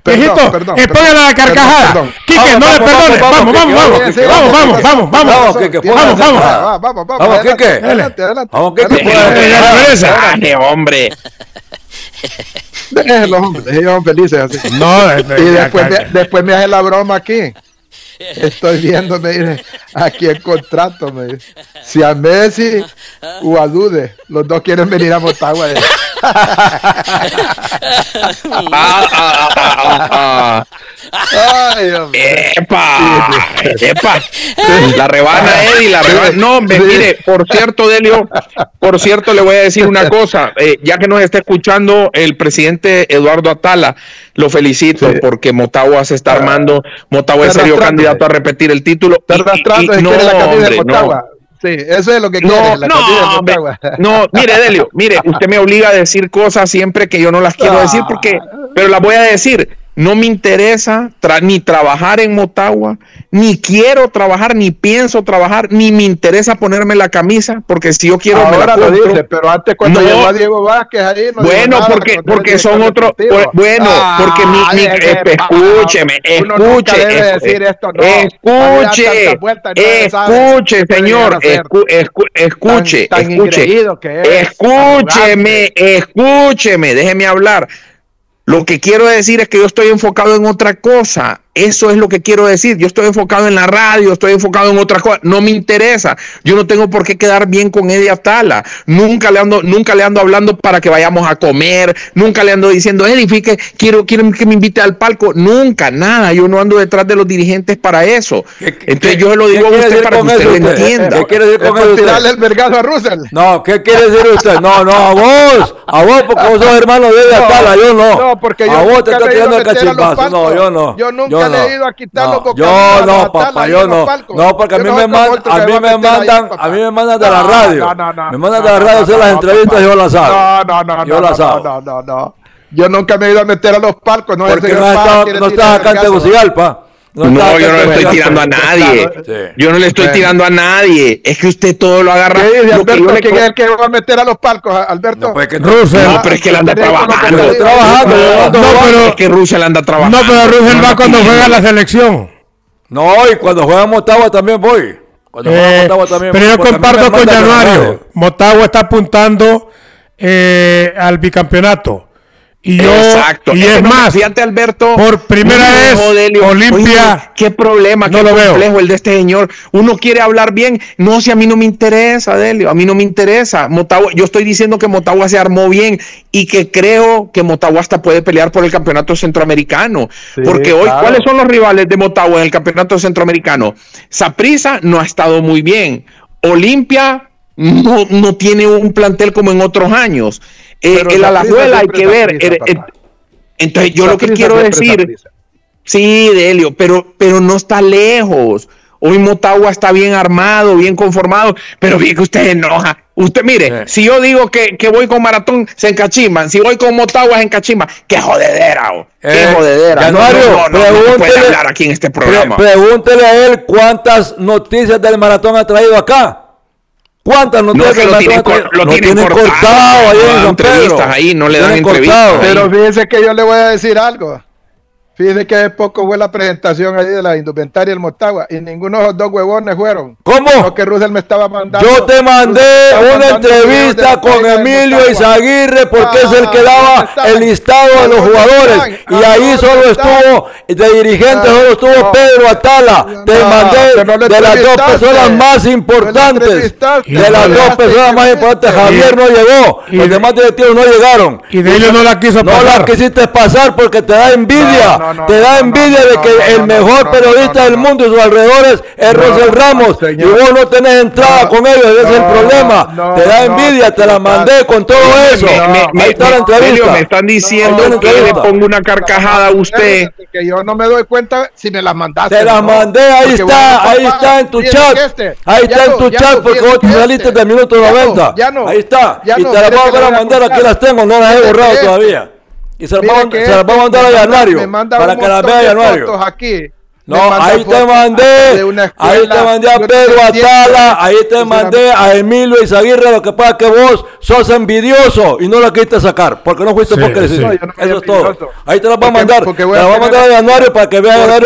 Viejito, póngale la carcajada. Quique, no le perdones. Vamos, Quique. Vamos, Quique. ¡Dale, hombre! Ellos felices así. No, y después me hace la broma aquí. Estoy viendo, me dice, aquí el contrato, me dice. Si a Messi o a Dude, los dos quieren venir a Motagua. Ay, ¡epa! La rebana, Eddie, la rebana. No, mire, por cierto, Delio, le voy a decir una cosa. Ya que nos está escuchando el presidente Eduardo Atala, lo felicito porque Motagua se está armando. Motagua es serio candidato a repetir el título. Sí, eso es lo que quiere. No, mire, Delio, usted me obliga a decir cosas siempre que yo no las quiero decir pero las voy a decir. No me interesa ni trabajar en Motagua, ni quiero trabajar, ni pienso trabajar, ni me interesa ponerme la camisa, porque si yo quiero ahora me la compro. Lo dice, pero antes cuando llegó a Diego Vázquez ahí no bueno, porque son otros, bueno, porque escuche, señor, escúcheme, déjeme hablar. Lo que quiero decir es que yo estoy enfocado en otra cosa. Eso es lo que quiero decir. Yo estoy enfocado en la radio, estoy enfocado en otras cosas. No me interesa. Yo no tengo por qué quedar bien con Eddie Atala. Nunca le ando hablando para que vayamos a comer. Nunca le ando diciendo, Eddie, quiero que me invite al palco. Nunca, nada. Yo no ando detrás de los dirigentes para eso. Entonces yo se lo digo a usted para que usted lo entienda. ¿Qué quiere decir con eso? Tirarle el vergado a Russell. No, ¿qué quiere decir usted? No, a vos, porque vos sos hermano de Eddie Atala, yo no. No, porque yo a vos te estoy tirando el cachimbazo. No, yo no. Yo nunca le he ido a quitar los bocadillos. Yo no, papá, yo no. No, porque a mí me mandan de la radio. Me mandan de la radio a hacer las entrevistas y yo las hago. No. Yo nunca me he ido a meter a los palcos. Porque no estás acá en Tegucigalpa. No, yo no le estoy tirando a nadie. Yo no le estoy tirando a nadie. Es que usted todo lo agarra. ¿Qué dice Alberto? ¿Quién es el que va a meter a los palcos, Alberto? No, pero es que él anda trabajando. Es que Russell anda trabajando. No, pero Russell va cuando juega la selección. No, y cuando juega Motagua también voy. Pero yo comparto con Januario. Motagua está apuntando al bicampeonato. Exacto. Y es más, fíjate, Alberto, por primera vez, Olimpia. Oye, qué problema, qué complejo el de este señor. Uno quiere hablar bien. No, si a mí no me interesa, Delio, a mí no me interesa. Motagua, yo estoy diciendo que Motagua se armó bien y que creo que Motagua hasta puede pelear por el campeonato centroamericano. Porque hoy, ¿cuáles son los rivales de Motagua en el campeonato centroamericano? Saprissa no ha estado muy bien. Olimpia no tiene un plantel como en otros años. El Alajuela hay que ver. Entonces yo lo que quiero decir, sí, Delio, pero no está lejos. Hoy Motagua está bien armado, bien conformado, pero bien que usted enoja. Usted mire, si yo digo que voy con Maratón, se encachimban. Si voy con Motagua, se encachimban. ¡Qué jodedera! ¡Qué jodedera! Januario, no puede hablar aquí en este programa. Pregúntele a él cuántas noticias del Maratón ha traído acá. ¿Cuántas noticias lo tienen cortado ahí en San Pedro? Ahí no le dan entrevistas. Pero fíjese que yo le voy a decir algo. Fíjese que hace poco fue la presentación ahí de la indumentaria del Motagua y ninguno de los dos huevones fueron. ¿Cómo? Lo que Russell me estaba mandando. Yo te mandé una entrevista con Emilio Izaguirre porque es el que daba el listado de los jugadores y ahí solo estuvo, de dirigente solo estuvo Pedro Atala. Te mandé de las dos personas más importantes. De las dos personas más importantes, Javier no llegó, los demás directivos no llegaron. Y de ellos no la quiso pasar. No la quisiste pasar porque te da envidia. Te da envidia de que el mejor periodista del mundo y sus alrededores es Russell Ramos y vos no tenés entrada con ellos, ese es el problema. Te da envidia, te la mandé con todo eso. Ahí está la entrevista. Me están diciendo que le pongo una carcajada a usted. Que yo no me doy cuenta si me las mandaste. Te las mandé, ahí está en tu chat. Ahí está en tu chat porque vos te saliste del minuto 90. Ahí está. Y te las voy a mandar, aquí las tengo, no las he borrado todavía. Y se las va a mandar a Januario para que las vea Januario. No, ahí te mandé a Pedro Atala, ahí te mandé a Emilio Izaguirre. Lo que pasa es que vos sos envidioso y no lo quisiste sacar, porque no fuiste porque decís. Eso es todo. Ahí te lo voy a mandar. Te lo voy a mandar a Januario para que vean